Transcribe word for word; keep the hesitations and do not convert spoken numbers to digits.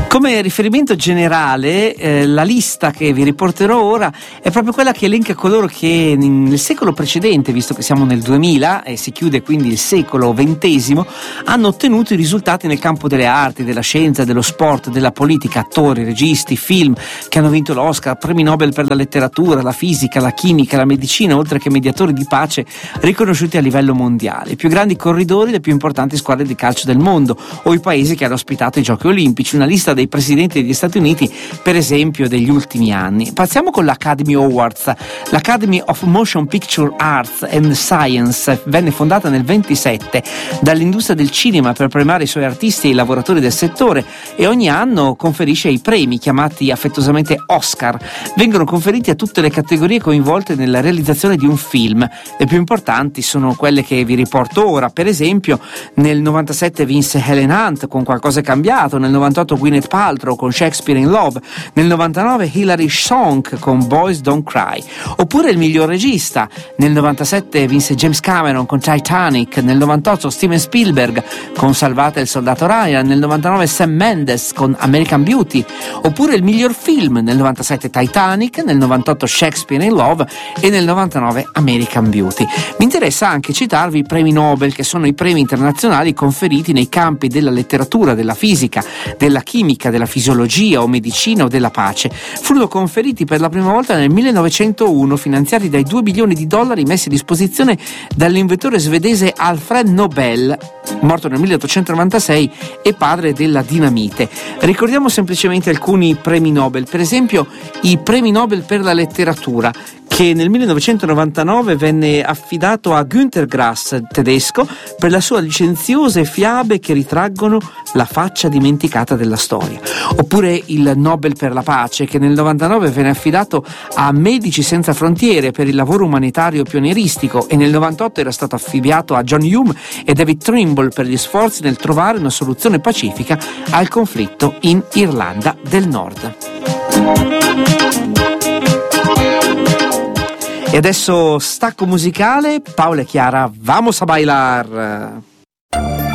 Come riferimento generale, eh, la lista che vi riporterò ora è proprio quella che elenca coloro che nel secolo precedente, visto che siamo nel duemila e si chiude quindi il secolo ventesimo, hanno ottenuto i risultati nel campo delle arti, della scienza, dello sport, della politica, attori, registi, film che hanno vinto l'Oscar, premi Nobel per la letteratura, la fisica, la chimica, la medicina, oltre che mediatori di pace riconosciuti a livello mondiale, i più grandi corridori, le più importanti squadre di calcio del mondo o i paesi che hanno ospitato i Giochi Olimpici, una lista dei presidenti degli Stati Uniti, per esempio, degli ultimi anni. Passiamo con l'Academy Awards. L'Academy of Motion Picture Arts and Science venne fondata nel ventisette dall'industria del cinema per premiare i suoi artisti e i lavoratori del settore e ogni anno conferisce i premi, chiamati affettuosamente Oscar. Vengono conferiti a tutte le categorie coinvolte nella realizzazione di un film. Le più importanti sono quelle che vi riporto ora. Per esempio, nel novantasette vinse Helen Hunt con Qualcosa è cambiato, nel novantotto Gwyneth Paltrow con Shakespeare in Love, nel novantanove Hilary Swank con Boys Don't Cry. Oppure il miglior regista, nel novantasette vinse James Cameron con Titanic, nel novantotto Steven Spielberg con Salvate il soldato Ryan, nel novantanove Sam Mendes con American Beauty. Oppure il miglior film, nel novantasette Titanic, nel novantotto Shakespeare in Love e nel novantanove American Beauty. Mi interessa anche citarvi i premi Nobel, che sono i premi internazionali conferiti nei campi della letteratura, della fisica, della chimica, della fisiologia o medicina o della pace. Furono conferiti per la prima volta nel millenovecentouno, finanziati dai due milioni di dollari messi a disposizione dall'inventore svedese Alfred Nobel, morto nel milleottocentonovantasei e padre della dinamite. Ricordiamo semplicemente alcuni premi Nobel, per esempio i premi Nobel per la letteratura, che nel millenovecentonovantanove venne affidato a Günter Grass, tedesco, per le sue licenziose fiabe che ritraggono la faccia dimenticata della storia. Oppure il Nobel per la pace, che nel novantanove venne affidato a Medici Senza Frontiere per il lavoro umanitario pionieristico e nel novantotto era stato affibbiato a John Hume e David Trimble per gli sforzi nel trovare una soluzione pacifica al conflitto in Irlanda del Nord. E adesso stacco musicale, Paola e Chiara, vamos a bailar!